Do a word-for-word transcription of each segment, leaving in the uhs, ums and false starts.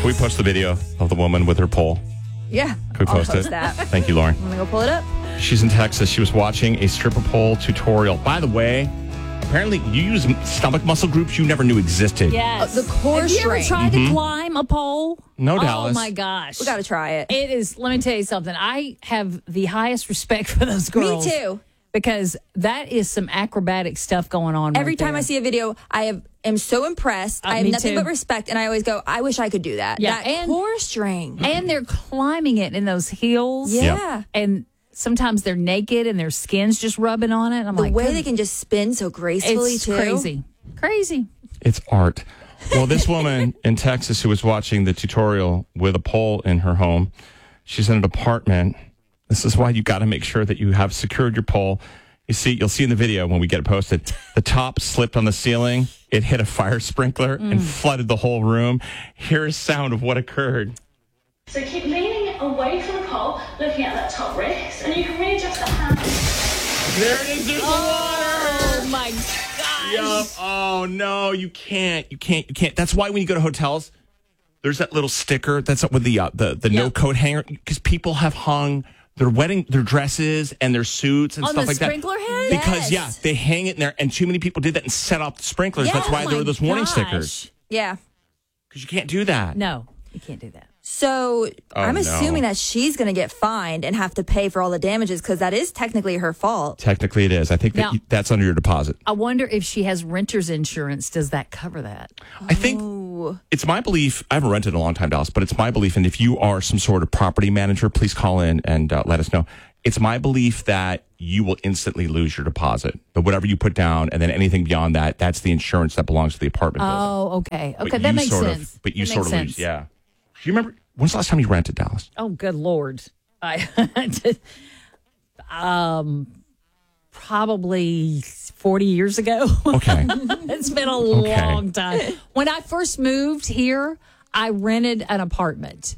we post the video of the woman with her pole? Yeah. Can we post, I'll post it? that. Thank you, Lauren. I'm going to go pull it up. She's in Texas. She was watching a stripper pole tutorial. By the way, apparently you use stomach muscle groups you never knew existed. Yes. Uh, the core Have you ever string. tried Mm-hmm. to climb a pole? No, Dallas. Oh, my gosh. We got to try it. It is, let me tell you something. I have the highest respect for those girls. Me too. Because that is some acrobatic stuff going on Every right time there. I see a video, I have, am so impressed. Uh, I have me nothing too. but respect. And I always go, I wish I could do that. Yeah, That and- core string. And they're climbing it in those heels. Yeah. And sometimes they're naked and their skin's just rubbing on it. I'm The like, way good- they can just spin so gracefully, it's too. crazy. Crazy. It's art. Well, this woman in Texas who was watching the tutorial with a pole in her home, she's in an apartment. This is why you got to make sure that you have secured your pole. You see, you'll see in the video when we get it posted, the top slipped on the ceiling. It hit a fire sprinkler Mm. and flooded the whole room. Here's sound of what occurred. So keep leaning away from the pole, looking at that top wrist, and you can readjust the hand. There it is. There's the water. Oh, my gosh. Yup. Oh, no, you can't. You can't. You can't. That's why when you go to hotels, there's that little sticker that's up with the uh, the, the Yep. no coat hanger, because people have hung their wedding, their dresses and their suits and On stuff the like that. sprinkler head? Because, Yes. yeah, they hang it in there, and too many people did that and set off the sprinklers. Yeah. That's why Oh, there were my those warning gosh. stickers. Yeah. Because you can't do that. No, you can't do that. So Oh, I'm no. assuming that she's going to get fined and have to pay for all the damages because that is technically her fault. Technically, it is. I think that Now- you, that's under your deposit. I wonder if she has renter's insurance. Does that cover that? I think it's my belief. I haven't rented in a long time, Dallas, but it's my belief. And if you are some sort of property manager, please call in and uh, let us know. It's my belief that you will instantly lose your deposit. But whatever you put down, and then anything beyond that, that's the insurance that belongs to the apartment building. Oh, okay. But Okay, that you makes sort sense. Of, but you That sort of makes lose. sense. Yeah. Do you remember when's the last time you rented, Dallas? Oh, good Lord. I um probably forty years ago. Okay. It's been a Okay. long time. When I first moved here, I rented an apartment.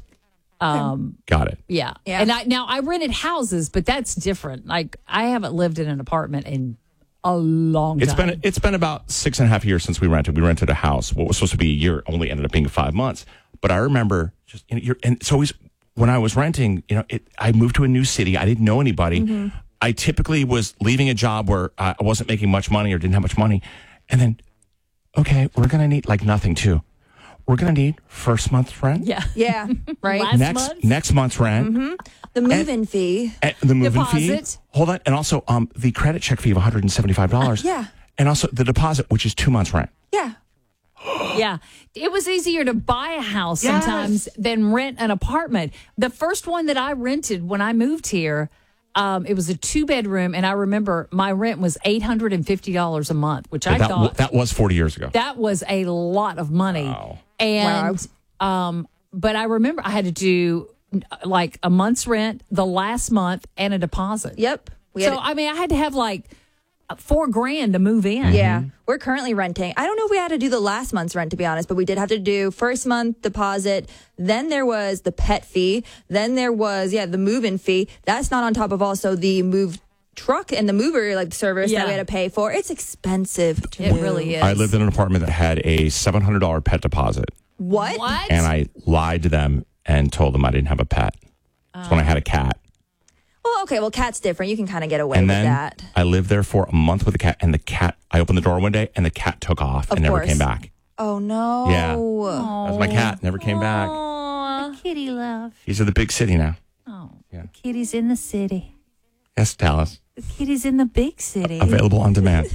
Um, Got it. yeah. Yeah. And I now I rented houses, but that's different. Like I haven't lived in an apartment in a long It's time. been it's been about six and a half years since we rented. We rented a house. What was supposed to be a year only ended up being five months. But I remember just you know, you're, and it's always when I was renting. You know, it, I moved to a new city. I didn't know anybody. Mm-hmm. I typically was leaving a job where uh, I wasn't making much money or didn't have much money, and then okay, we're gonna need like nothing too. We're gonna need first month's rent. yeah. Yeah. Right. Last Next month? next month's rent. The move-in fee. And the moving fee. Deposit. Hold on. And also um, the credit check fee of one hundred seventy-five dollars. Yeah. And also the deposit, which is two months' rent. Yeah. Yeah. It was easier to buy a house Yes. sometimes than rent an apartment. The first one that I rented when I moved here, um, it was a two bedroom, and I remember my rent was eight hundred fifty dollars a month, which I that, thought that was forty years ago. that was a lot of money. Wow. And um, but I remember I had to do like a month's rent the last month and a deposit. Yep. We So had, I mean, I had to have like four grand to move in. yeah. We're currently renting. I don't know if we had to do the last month's rent, to be honest, but we did have to do first month deposit. Then there was the pet fee. Then there was, yeah, the move-in fee. That's not on top of also the move truck and the mover like service Yeah. that we had to pay for. It's expensive to It move. really is. I lived in an apartment that had a seven hundred dollars pet deposit. What? What? And I lied to them and told them I didn't have a pet. That's when I had a cat. Well, okay. Well, cat's different. You can kind of get away And with then that. I lived there for a month with the cat. And the cat, I opened the door one day and the cat took off Of and never course. came back. Oh, no. Yeah. That was my cat. Never came back. Aw, kitty love. He's in the big city now. Oh, Yeah. the kitty's in the city. Yes, Dallas. The kitty's in the big city. Available on demand.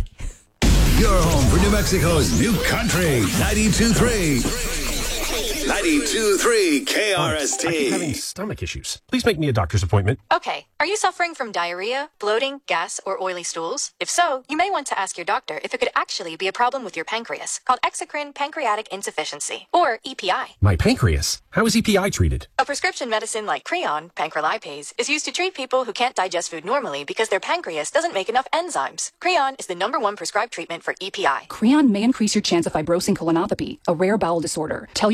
Your home for New Mexico's new country. ninety-two point three. ninety-two point three K R S I keep having T. stomach issues. Please make me a doctor's appointment. Okay, are you suffering from diarrhea, bloating, gas, or oily stools? If so, you may want to ask your doctor if it could actually be a problem with your pancreas, called exocrine pancreatic insufficiency, or E P I. My pancreas. How is E P I treated? A prescription medicine like Creon, pancrelipase, is used to treat people who can't digest food normally because their pancreas doesn't make enough enzymes. Creon is the number one prescribed treatment for E P I. Creon may increase your chance of fibrosing colonopathy, a rare bowel disorder. Tell your doctor if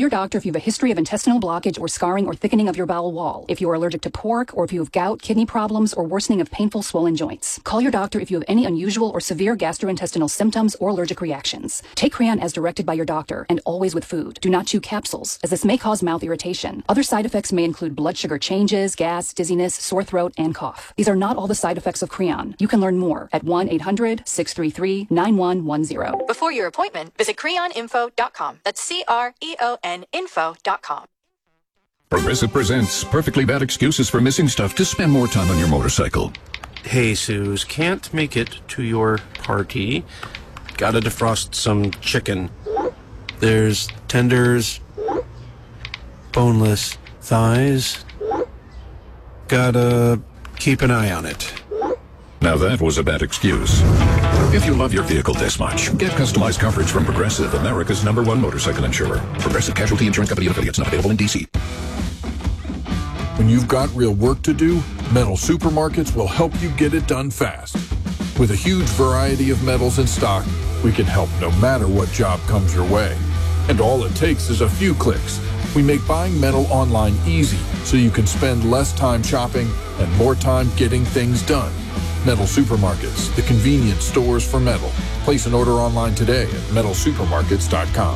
if you have a history of intestinal blockage or scarring or thickening of your bowel wall, if you are allergic to pork, or if you have gout, kidney problems, or worsening of painful swollen joints. Call your doctor if you have any unusual or severe gastrointestinal symptoms or allergic reactions. Take Creon as directed by your doctor and always with food. Do not chew capsules, as this may cause mouth irritation. Other side effects may include blood sugar changes, gas, dizziness, sore throat, and cough. These are not all the side effects of Creon. You can learn more at one eight hundred six three three nine one one zero. Before your appointment, visit creon info dot com. That's C R E O N info dot com. Progressive presents Perfectly Bad Excuses for Missing Stuff to Spend More Time on Your Motorcycle. Hey, Suze, can't make it to your party. Gotta defrost some chicken. There's tenders, boneless thighs. Gotta keep an eye on it. Now that was a bad excuse. If you love your vehicle this much, get customized coverage from Progressive, America's number one motorcycle insurer. Progressive Casualty Insurance Company and affiliates, not available in D C. When you've got real work to do, Metal Supermarkets will help you get it done fast. With a huge variety of metals in stock, we can help no matter what job comes your way. And all it takes is a few clicks. We make buying metal online easy so you can spend less time shopping and more time getting things done. Metal Supermarkets, the convenient stores for metal. Place an order online today at metal supermarkets dot com.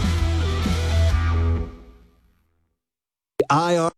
I R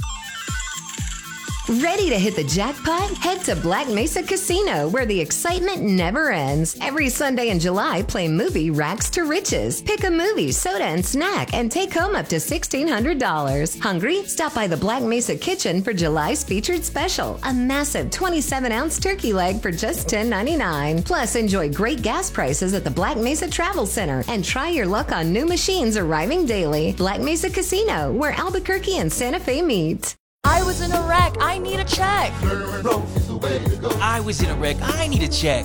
Ready to hit the jackpot? Head to Black Mesa Casino, where the excitement never ends. Every Sunday in July, play movie Rags to Riches. Pick a movie, soda, and snack, and take home up to sixteen hundred dollars. Hungry? Stop by the Black Mesa Kitchen for July's featured special, a massive twenty-seven ounce turkey leg for just ten ninety-nine. Plus, enjoy great gas prices at the Black Mesa Travel Center, and try your luck on new machines arriving daily. Black Mesa Casino, where Albuquerque and Santa Fe meet. I was in a wreck. I need a check. I was in a wreck. I need a check.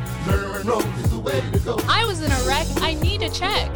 I was in a wreck. I need a check.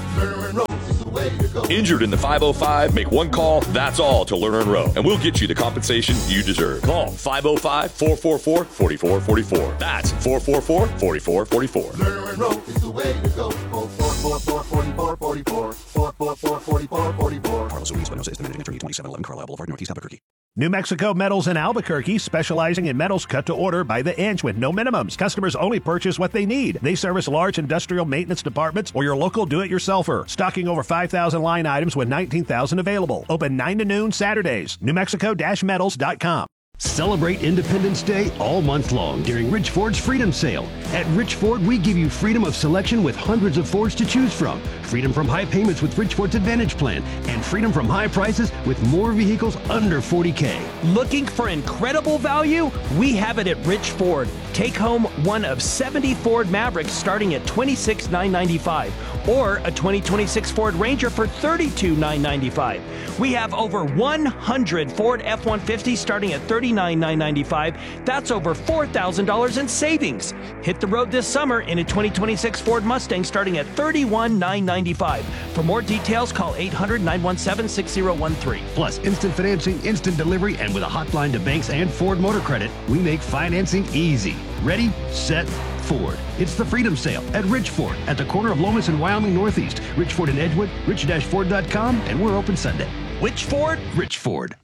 Injured in the five oh five? Make one call, that's all, to Lerner and Rowe, and we'll get you the compensation you deserve. Call five oh five, four four four, four four four four. That's four four four, four four four four. Lerner and Rowe is the way to go. four four four, four four four four. four four four, four four four four. Carlos Ruiz Espinosa is the managing attorney, twenty-seven eleven Carlisle Boulevard, Northeast Albuquerque. New Mexico Metals in Albuquerque, specializing in metals cut to order by the inch with no minimums. Customers only purchase what they need. They service large industrial maintenance departments or your local do-it-yourselfer. Stocking over five thousand line items with nineteen thousand available. Open nine to noon Saturdays. New Mexico metals dot com. Celebrate Independence Day all month long during Rich Ford's Freedom Sale. At Rich Ford, we give you freedom of selection with hundreds of Fords to choose from, freedom from high payments with Rich Ford's Advantage Plan, and freedom from high prices with more vehicles under forty K. Looking for incredible value? We have it at Rich Ford. Take home one of seventy Ford Mavericks starting at twenty-six thousand nine hundred ninety-five dollars or a twenty twenty-six Ford Ranger for thirty-two thousand nine hundred ninety-five dollars. We have over one hundred Ford F one fifty starting at thirty-nine thousand nine hundred ninety-five dollars. That's over four thousand dollars in savings. Hit the road this summer in a twenty twenty-six Ford Mustang starting at thirty-one thousand nine hundred ninety-five dollars. For more details, call eight hundred, nine one seven, six zero one three. Plus, instant financing, instant delivery, and with a hotline to banks and Ford Motor Credit, we make financing easy. Ready, set, Ford. It's the Freedom Sale at Rich Ford at the corner of Lomas and Wyoming Northeast. Rich Ford in Edgewood, rich ford dot com, and we're open Sunday. Which Ford? Rich Ford.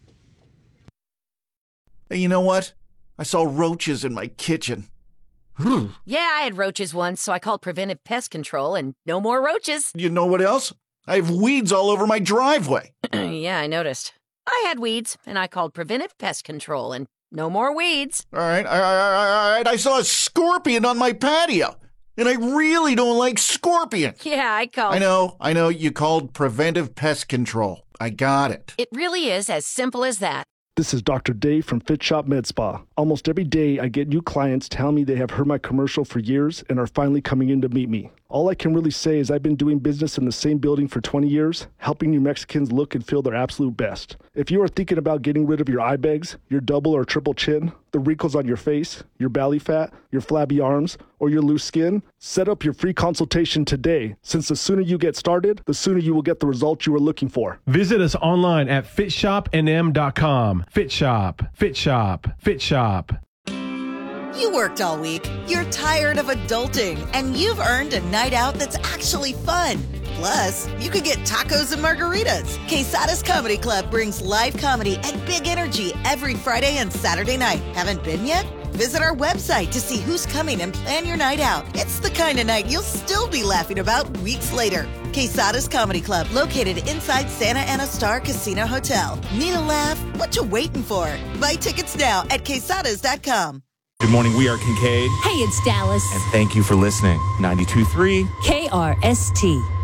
Hey, you know what? I saw roaches in my kitchen. Yeah, I had roaches once, so I called Preventive Pest Control, and no more roaches. You know what else? I have weeds all over my driveway. Yeah, I noticed. I had weeds, and I called Preventive Pest Control, and no more weeds. All right, all right, all right. I saw a scorpion on my patio, and I really don't like scorpions. Yeah, I called. I know, I know. You called Preventive Pest Control. I got it. It really is as simple as that. This is Doctor Dave from Fit Shop Med Spa. Almost every day, I get new clients tell me they have heard my commercial for years and are finally coming in to meet me. All I can really say is I've been doing business in the same building for twenty years, helping New Mexicans look and feel their absolute best. If you are thinking about getting rid of your eye bags, your double or triple chin, the wrinkles on your face, your belly fat, your flabby arms, or your loose skin, set up your free consultation today, since the sooner you get started, the sooner you will get the results you are looking for. Visit us online at fit shop n m dot com. Fit Shop, Fit Shop, Fit Shop. You worked all week, you're tired of adulting, and you've earned a night out that's actually fun. Plus, you could get tacos and margaritas. Quesada's Comedy Club brings live comedy and big energy every Friday and Saturday night. Haven't been yet? Visit our website to see who's coming and plan your night out. It's the kind of night you'll still be laughing about weeks later. Quesada's Comedy Club, located inside Santa Ana Star Casino Hotel. Need a laugh? What you waiting for? Buy tickets now at quesadas dot com. Good morning, we are Kincaid. Hey, it's Dallas. And thank you for listening. ninety-two point three K R S T.